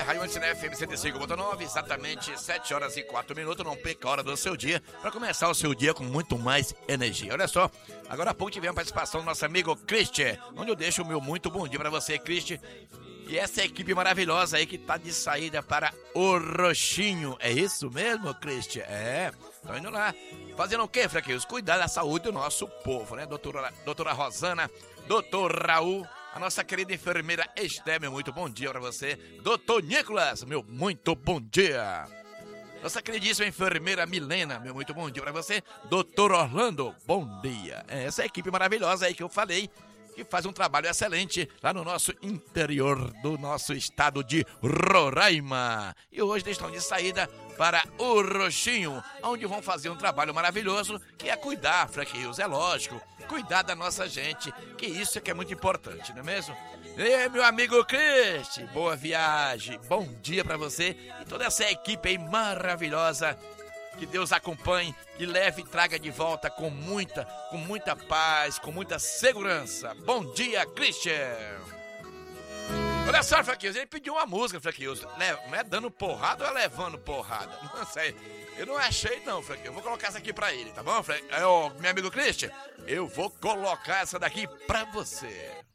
Rádio Antinef FM 105.9, exatamente 7 horas e 4 minutos, não perca a hora do seu dia, para começar o seu dia com muito mais energia. Olha só, agora há pouco tivemos a participação do nosso amigo Christian, onde eu deixo o meu muito bom dia para você, Christian. E essa equipe maravilhosa aí que tá de saída para o Roxinho. É isso mesmo, Christian? É, estão indo lá. Fazendo o quê, Fraqueiros? Cuidar da saúde do nosso povo, né? Doutora Rosana, doutor Raul, a nossa querida enfermeira Esté, meu muito bom dia para você. Doutor Nicolas, meu muito bom dia. Nossa queridíssima enfermeira Milena, meu muito bom dia para você. Doutor Orlando, bom dia. É essa equipe maravilhosa aí que eu falei, que faz um trabalho excelente lá no nosso interior do nosso estado de Roraima. E hoje eles estão de saída para o Roxinho, onde vão fazer um trabalho maravilhoso, que é cuidar, Fraqueiros, é lógico, cuidar da nossa gente, que isso é que é muito importante, não é mesmo? E meu amigo Cristi, boa viagem, bom dia para você e toda essa equipe aí maravilhosa. Que Deus acompanhe, que leve e traga de volta com muita paz, com muita segurança. Bom dia, Christian! Olha só, Fraqueiros, ele pediu uma música, Fraqueiros. Não é dando porrada ou é levando porrada? Não sei, eu não achei não, Fraqueiros. Eu vou colocar essa aqui pra ele, tá bom, Fraqueiros? Meu amigo Christian, eu vou colocar essa daqui pra você.